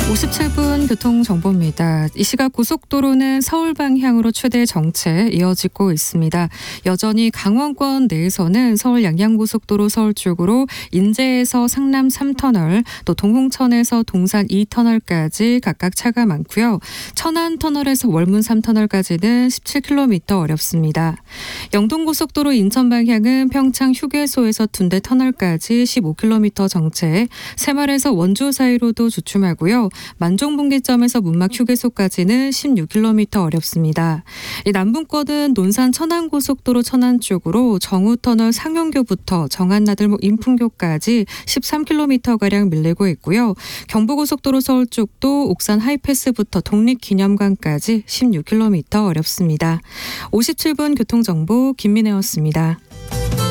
57분 교통정보입니다. 이 시각 고속도로는 서울 방향으로 최대 정체 이어지고 있습니다. 여전히 강원권 내에서는 서울 양양고속도로 서울 쪽으로 인제에서 상남 3터널, 또 동홍천에서 동산 2터널까지 각각 차가 많고요. 천안터널에서 월문 3터널까지는 17km 어렵습니다. 영동고속도로 인천 방향은 평창 휴게소에서 둔대 터널까지 15km 정체, 새말에서 원주 사이로도 주춤하고요. 만종분기점에서 문막 휴게소까지는 16km 어렵습니다. 이 남분권은 논산 천안고속도로 천안 쪽으로 정우터널 상용교부터 정안나들목 인풍교까지 13km가량 밀리고 있고요. 경부고속도로 서울 쪽도 옥산 하이패스부터 독립기념관까지 16km 어렵습니다. 57분 교통정보 김민혜였습니다.